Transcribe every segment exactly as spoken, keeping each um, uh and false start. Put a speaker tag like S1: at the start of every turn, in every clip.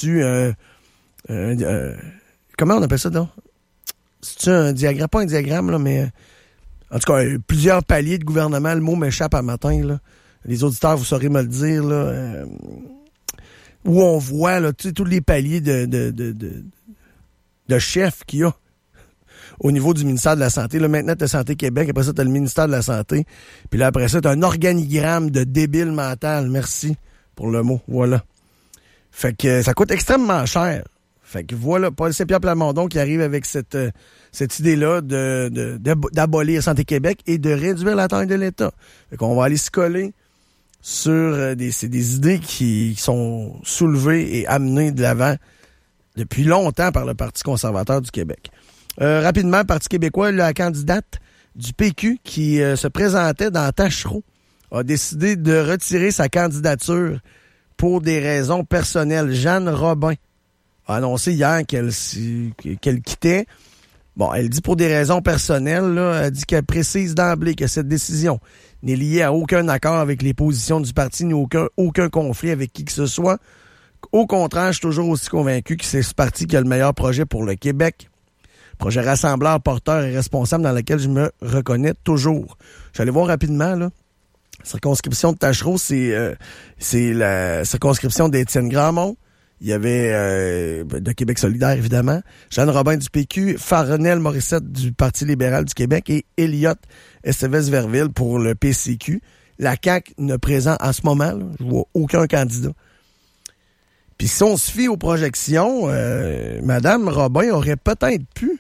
S1: C'est-tu un... un, un comment on appelle ça, donc? C'est-tu un diagramme? Pas un diagramme, là, mais... En tout cas, plusieurs paliers de gouvernement. Le mot m'échappe à matin, là. Les auditeurs, vous saurez me le dire, là. Euh, où on voit, là, tu sais, tous les paliers de, de, de, de, de chefs qu'il y a au niveau du ministère de la Santé. Là, maintenant, tu as Santé Québec. Après ça, tu as le ministère de la Santé. Puis là, après ça, tu as un organigramme de débile mental. Merci pour le mot. Voilà. Fait que ça coûte extrêmement cher. Fait que voilà, Paul Saint-Pierre Plamondon qui arrive avec cette, euh, cette idée-là de, de, de, d'abolir Santé Québec et de réduire la taille de l'État. Fait qu'on va aller se coller sur euh, des, c'est des idées qui, qui sont soulevées et amenées de l'avant depuis longtemps par le Parti conservateur du Québec. Euh, rapidement, Parti québécois, la candidate du P Q qui euh, se présentait dans Tachereau a décidé de retirer sa candidature pour des raisons personnelles. Jeanne Robin a annoncé hier qu'elle, qu'elle quittait. Bon, elle dit pour des raisons personnelles, là, elle dit qu'elle précise d'emblée que cette décision n'est liée à aucun accord avec les positions du parti, ni aucun, aucun conflit avec qui que ce soit. Au contraire, je suis toujours aussi convaincu que c'est ce parti qui a le meilleur projet pour le Québec. Projet rassembleur, porteur et responsable dans lequel je me reconnais toujours. Je vais aller voir rapidement, là. Circonscription de Tachereau, c'est, euh, c'est la circonscription d'Étienne Grandmont. Il y avait euh, de Québec solidaire, évidemment. Jeanne Robin du P Q, Farenel Morissette du Parti libéral du Québec et Elliott Estevez-Verville pour le P C Q. La C A Q ne présente en ce moment, là, je vois aucun candidat. Puis si on se fie aux projections, euh, Mme Robin aurait peut-être pu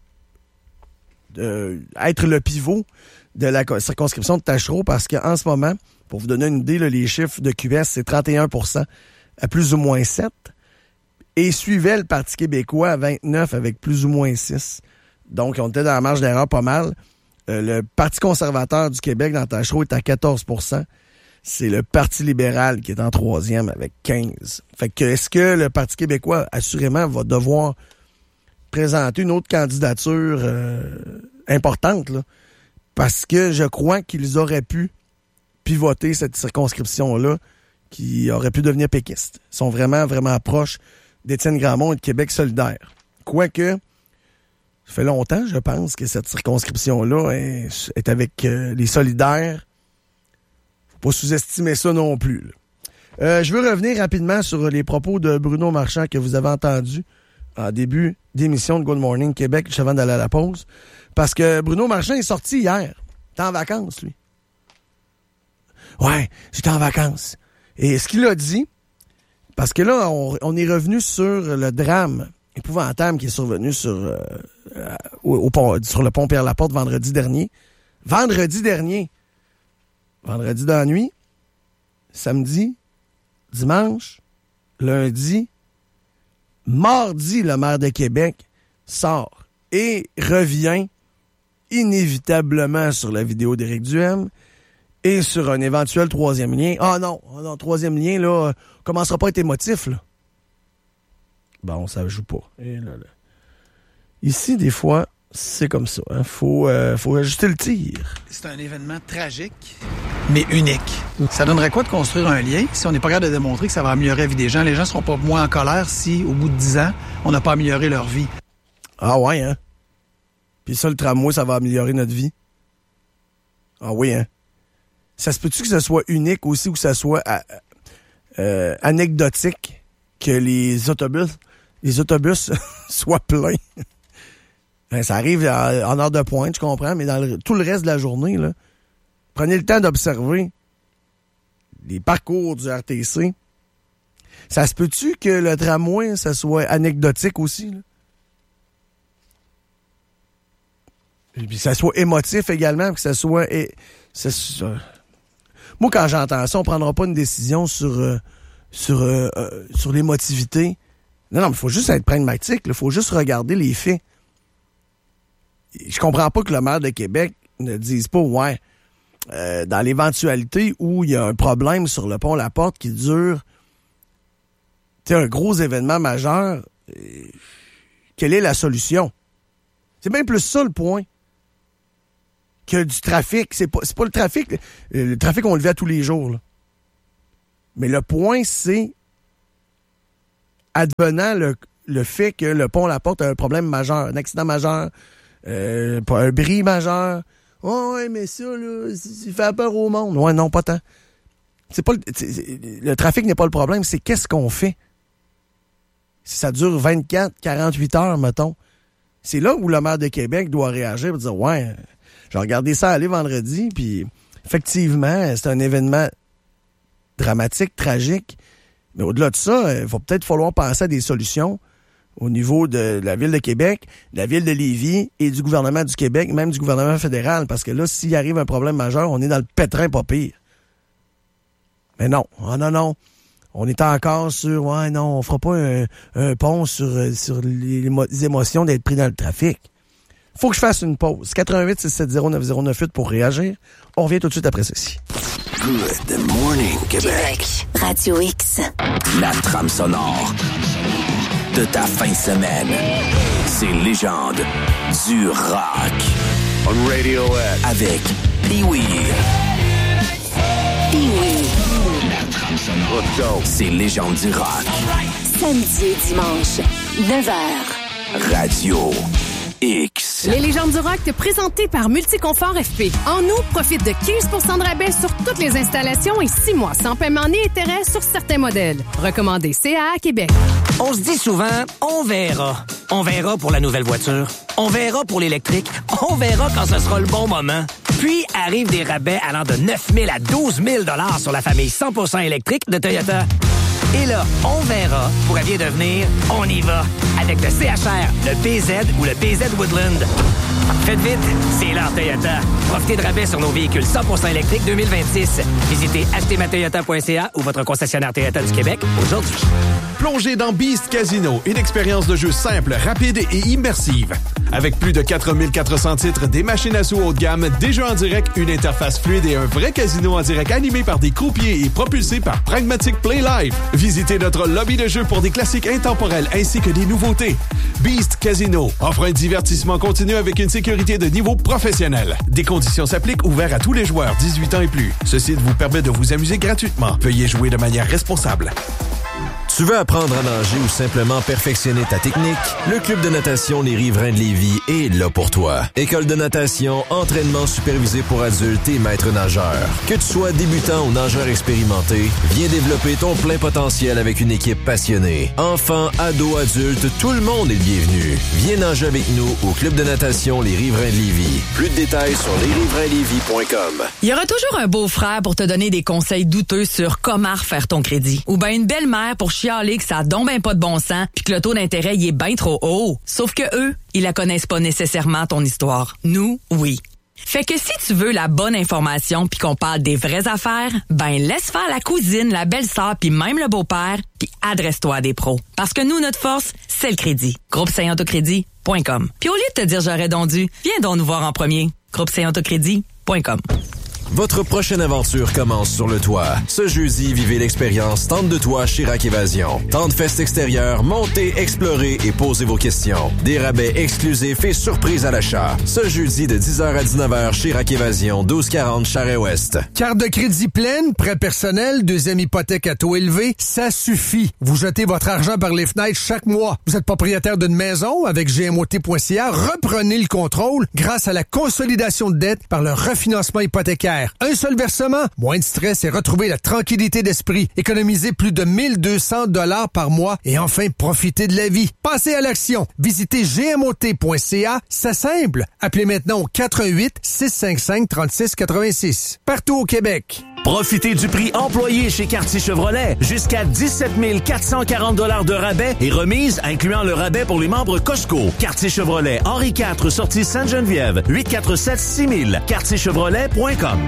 S1: euh, être le pivot de la circonscription de Tachereau parce qu'en ce moment, pour vous donner une idée, là, les chiffres de Q S, c'est trente et un pour cent à plus ou moins sept. Et suivait le Parti québécois à vingt-neuf avec plus ou moins six. Donc, on était dans la marge d'erreur pas mal. Euh, le Parti conservateur du Québec dans Tachereau est à quatorze pour cent. C'est le Parti libéral qui est en troisième avec quinze. Fait que est-ce que le Parti québécois, assurément, va devoir présenter une autre candidature euh, importante, là? Parce que je crois qu'ils auraient pu pivoter cette circonscription-là qui aurait pu devenir péquiste. Ils sont vraiment, vraiment proches d'Étienne Grandmont et de Québec solidaire. Quoique, ça fait longtemps, je pense, que cette circonscription-là est, est avec euh, les solidaires. Faut pas sous-estimer ça non plus, là. Euh, je veux revenir rapidement sur les propos de Bruno Marchand que vous avez entendus en début d'émission de Good Morning Québec, juste avant d'aller à la pause. Parce que Bruno Marchand est sorti hier. Il était en vacances, lui. Ouais, j'étais en vacances. Et ce qu'il a dit, parce que là, on, on est revenu sur le drame épouvantable qui est survenu sur, euh, au, au pont, sur le pont Pierre-Laporte vendredi dernier. Vendredi dernier. Vendredi dans la nuit. Samedi. Dimanche. Lundi. Mardi, le maire de Québec sort et revient inévitablement sur la vidéo d'Éric Duhem et sur un éventuel troisième lien. Ah non, oh non, troisième lien, là, commencera pas à être émotif, là. Bon, ça joue pas. Et là, là. Ici, des fois, c'est comme ça. Hein. Faut, euh, faut ajuster le tir.
S2: C'est un événement tragique, mais unique. Ça donnerait quoi de construire un lien si on n'est pas capable de démontrer que ça va améliorer la vie des gens? Les gens seront pas moins en colère si, au bout de dix ans, on n'a pas amélioré leur vie.
S1: Ah ouais, hein? Puis ça, le tramway, ça va améliorer notre vie. Ah oui, hein? Ça se peut-tu que ça soit unique aussi ou que ça soit euh, anecdotique que les autobus, les autobus soient pleins? Ben, ça arrive en, en heure de pointe, je comprends, mais dans le, tout le reste de la journée, là, prenez le temps d'observer les parcours du R T C. Ça se peut-tu que le tramway, ça soit anecdotique aussi, là? Et puis que ça soit émotif également, que ça soit... Et, ça, ça... Moi, quand j'entends ça, on prendra pas une décision sur, euh, sur, euh, euh, sur l'émotivité. Non, non, mais il faut juste être pragmatique. Il faut juste regarder les faits. Je comprends pas que le maire de Québec ne dise pas, ouais, euh, dans l'éventualité où il y a un problème sur le pont La Porte qui dure, tu sais, un gros événement majeur, euh, quelle est la solution? C'est bien plus ça le point que du trafic. C'est pas, c'est pas le trafic. Le, le trafic, on le vit à tous les jours, là. Mais le point, c'est advenant le, le fait que le pont La Porte a un problème majeur, un accident majeur, euh, un bris majeur. Oh, ouais, mais ça, là, ça fait peur au monde. Ouais, non, pas tant. C'est pas le, c'est, le trafic n'est pas le problème, c'est qu'est-ce qu'on fait. Si ça dure vingt-quatre, quarante-huit heures, mettons, c'est là où le maire de Québec doit réagir et dire « Ouais, j'ai regardé ça aller vendredi, puis effectivement, c'est un événement dramatique, tragique, mais au-delà de ça, il va peut-être falloir penser à des solutions au niveau de la Ville de Québec, de la Ville de Lévis et du gouvernement du Québec, même du gouvernement fédéral, parce que là, s'il arrive un problème majeur, on est dans le pétrin pas pire. » Mais non, oh non, non. On est encore sur, ouais, non, on fera pas un, un pont sur, sur les, les émotions d'être pris dans le trafic. Faut que je fasse une pause. quatre un huit, six sept zéro, neuf zéro neuf huit pour réagir. On revient tout de suite après ceci.
S3: Good morning, Québec.
S4: Québec. Radio X.
S3: La trame sonore de ta fin de semaine. C'est Légende du rock. On Radio X. Avec Pee-Wee.
S4: Pee-Wee.
S3: Let's go. C'est Légende du rock.
S4: Samedi et dimanche, neuf heures.
S3: Radio X.
S5: Les Légendes du rock, présentées par Multiconfort F P. En août, profite de quinze pour cent de rabais sur toutes les installations et six mois sans paiement ni intérêt sur certains modèles. Recommandé C A A Québec.
S6: On se dit souvent, on verra. On verra pour la nouvelle voiture. On verra pour l'électrique. On verra quand ce sera le bon moment. Puis arrivent des rabais allant de neuf mille à douze mille dollars sur la famille cent pour cent électrique de Toyota. Et là, on verra pourrait bien devenir on y va avec le C H R, le P Z ou le P Z Woodland. Faites vite, c'est l'heure Toyota. Profitez de rabais sur nos véhicules cent pour cent électriques deux mille vingt-six. Visitez acheter ma toyota point c a ou votre concessionnaire Toyota du Québec aujourd'hui.
S7: Plongez dans Beast Casino, une expérience de jeu simple, rapide et immersive. Avec plus de quatre mille quatre cents titres, des machines à sous haut de gamme, des jeux en direct, une interface fluide et un vrai casino en direct animé par des croupiers et propulsé par Pragmatic Play Live. Visitez notre lobby de jeu pour des classiques intemporels ainsi que des nouveautés. Beast Casino offre un divertissement continu avec une sécurité de niveau professionnel. Des conditions s'appliquent, ouverts à tous les joueurs dix-huit ans et plus. Ce site vous permet de vous amuser gratuitement. Veuillez jouer de manière responsable.
S8: Tu veux apprendre à nager ou simplement perfectionner ta technique? Le Club de natation Les Riverains de Lévis est là pour toi. École de natation, entraînement supervisé pour adultes et maître nageur. Que tu sois débutant ou nageur expérimenté, viens développer ton plein potentiel avec une équipe passionnée. Enfants, ados, adultes, tout le monde est le bienvenu. Viens nager avec nous au Club de natation Les Riverains de Lévis. Plus de détails sur les riverains lévis point com.
S9: Il y aura toujours un beau-frère pour te donner des conseils douteux sur comment refaire ton crédit. Ou bien une belle-mère pour chialer que ça a donc ben pas de bon sens puis que le taux d'intérêt il est bien trop haut. Sauf que eux, ils la connaissent pas nécessairement ton histoire. Nous, oui. Fait que si tu veux la bonne information puis qu'on parle des vraies affaires, ben laisse faire la cousine, la belle-sœur puis même le beau-père puis adresse-toi à des pros. Parce que nous, notre force, c'est le crédit. groupe saint autocrédit point com. Puis au lieu de te dire j'aurais donc dû, viens donc nous voir en premier. groupe saint autocrédit point com.
S8: Votre prochaine aventure commence sur le toit. Ce jeudi, vivez l'expérience Tente de toit chez Rack Évasion. Tente fest extérieure, montez, explorez et posez vos questions. Des rabais exclusifs et surprises à l'achat. Ce jeudi de dix heures à dix-neuf heures chez Rack Évasion, douze quarante Charest-Ouest.
S10: Carte de crédit pleine, prêt personnel, deuxième hypothèque à taux élevé, ça suffit. Vous jetez votre argent par les fenêtres chaque mois. Vous êtes propriétaire d'une maison avec G M O T point C A, reprenez le contrôle grâce à la consolidation de dette par le refinancement hypothécaire. Un seul versement, moins de stress et retrouver la tranquillité d'esprit. Économisez plus de mille deux cents dollars par mois et enfin profitez de la vie. Passez à l'action. Visitez G M O T point C A. C'est simple. Appelez maintenant au quatre un huit, six cinq cinq, trois six huit six. Partout au Québec.
S11: Profitez du prix employé chez Quartier Chevrolet. Jusqu'à dix-sept mille quatre cent quarante dollars de rabais et remise, incluant le rabais pour les membres Costco. Quartier Chevrolet, Henri quatre, sortie Sainte-Geneviève, huit quatre sept six mille, quartier chevrolet point com.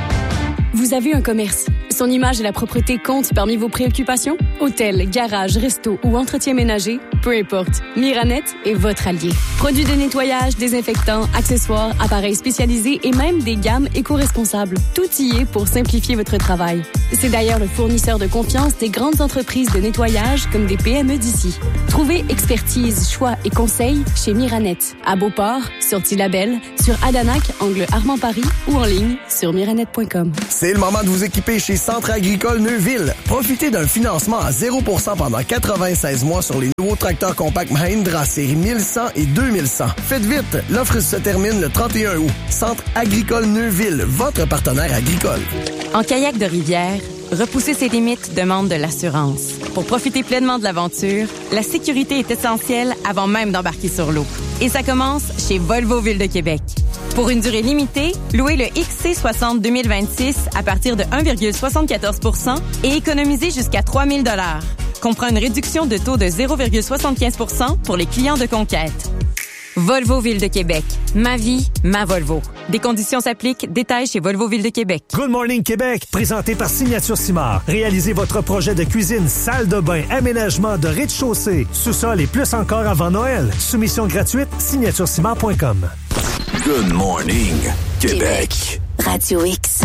S12: Vous avez un commerce. Son image et la propreté comptent parmi vos préoccupations? Hôtel, garage, resto ou entretien ménager? Peu importe. Miranet est votre allié. Produits de nettoyage, désinfectants, accessoires, appareils spécialisés et même des gammes éco-responsables. Tout y est pour simplifier votre travail. C'est d'ailleurs le fournisseur de confiance des grandes entreprises de nettoyage comme des P M E d'ici. Trouvez expertise, choix et conseils chez Miranette. À Beauport, sur Tillabel, sur Adanac, angle Armand-Paris ou en ligne sur miranette point com.
S1: C'est le moment de vous équiper chez Centre agricole Neuville. Profitez d'un financement à zéro pour cent pendant quatre-vingt-seize mois sur les nouveaux tracteurs compacts Mahindra série mille cent et deux mille cent. Faites vite, l'offre se termine le trente et un août. Centre agricole Neuville, votre partenaire agricole.
S13: En kayak de rivière, repousser ses limites demande de l'assurance. Pour profiter pleinement de l'aventure, la sécurité est essentielle avant même d'embarquer sur l'eau. Et ça commence chez Volvo Ville de Québec. Pour une durée limitée, louez le X C soixante deux mille vingt-six à partir de un virgule soixante-quatorze pour cent et économisez jusqu'à trois mille dollars. Comprend une réduction de taux de zéro virgule soixante-quinze pour cent pour les clients de Conquête. Volvo Ville de Québec. Ma vie, ma Volvo. Des conditions s'appliquent. Détails chez Volvo Ville de Québec.
S14: Good Morning Québec, présenté par Signature Simard. Réalisez votre projet de cuisine, salle de bain, aménagement de rez-de-chaussée, sous-sol et plus encore avant Noël. Soumission gratuite, signature simard point com.
S3: Good Morning Québec.
S4: Radio X.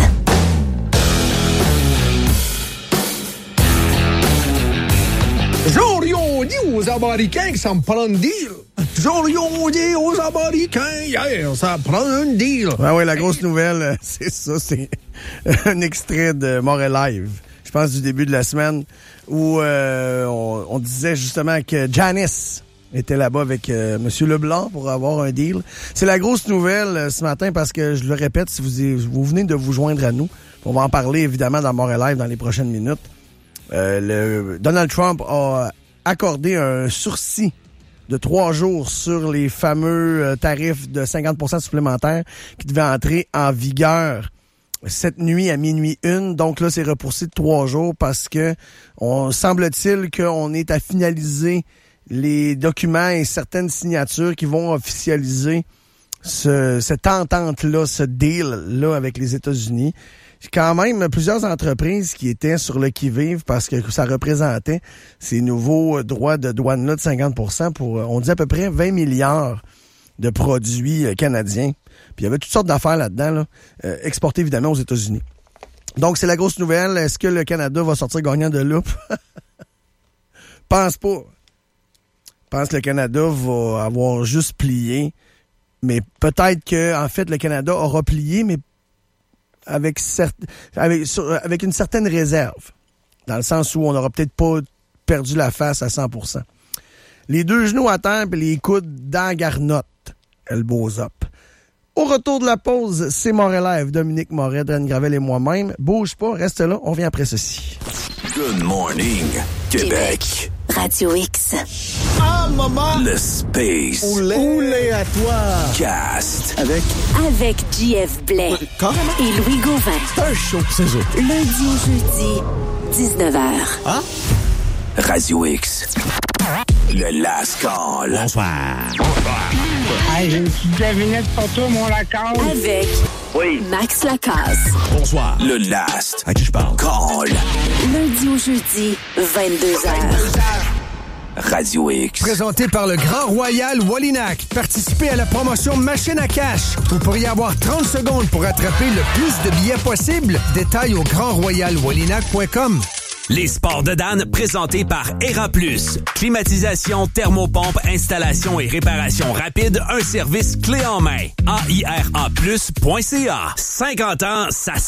S10: J'aurais dit aux Américains que ça me prend un deal. J'aurais dit aux Américains hier, ça prend un deal.
S1: Ah oui, la grosse nouvelle, c'est ça, c'est un extrait de Montréal Live, je pense du début de la semaine, où euh, on, on disait justement que Janice était là-bas avec euh, M. Leblanc pour avoir un deal. C'est la grosse nouvelle euh, ce matin parce que, je le répète, si vous, vous venez de vous joindre à nous, on va en parler évidemment dans Montréal Live dans les prochaines minutes. Euh, le, Donald Trump a accordé un sursis de trois jours sur les fameux euh, tarifs de cinquante pour cent supplémentaires qui devaient entrer en vigueur cette nuit à minuit une. Donc là, c'est repoussé de trois jours parce que on semble-t-il qu'on est à finaliser les documents et certaines signatures qui vont officialiser ce, cette entente-là, ce deal-là avec les États-Unis. Quand même plusieurs entreprises qui étaient sur le qui-vive parce que ça représentait ces nouveaux droits de douane-là de cinquante pour cent pour, on dit à peu près vingt milliards de produits canadiens. Puis il y avait toutes sortes d'affaires là-dedans, là, euh, exportées évidemment aux États-Unis. Donc c'est la grosse nouvelle. Est-ce que le Canada va sortir gagnant de là? Pense pas. Pense que le Canada va avoir juste plié. Mais peut-être que, en fait, le Canada aura plié, mais avec, cer- avec, sur, avec une certaine réserve. Dans le sens où on n'aura peut-être pas perdu la face à cent pour cent. Les deux genoux à terre et les coudes dans la garnotte. Elbows up. Au retour de la pause, c'est Montréal Live. Dominique Moret, Dren Gravel et moi-même. Bouge pas, reste là, on revient après ceci.
S3: Good Morning Québec.
S4: Radio X.
S10: Ah, maman!
S3: Le Space.
S10: Oulé, Oulé à toi!
S3: Cast.
S10: Avec?
S4: Avec J F Blais.
S10: Carrément?
S4: Et Louis Gauvin.
S10: C'est un show, c'est ça.
S4: Lundi au jeudi, dix-neuf heures.
S10: Hein?
S3: Radio X. Le Last Call.
S15: Bonsoir. Bonsoir. Hey, j'ai une petite devinette pour toi, mon Lacasse.
S4: Avec
S3: oui.
S4: Max Lacasse.
S3: Bonsoir. Le Last. À qui je parle? Call.
S4: Lundi au jeudi, vingt-deux heures.
S3: Radio X.
S10: Présenté par le Grand Royal Wallinac. Participez à la promotion Machine à cash. Vous pourriez avoir trente secondes pour attraper le plus de billets possible. Détails au grand royal wallinac point com.
S11: Les sports de Dan présentés par Aira Plus. Climatisation, thermopompe, installation et réparation rapide, un service clé en main. A I R A plus point C A. cinquante ans, ça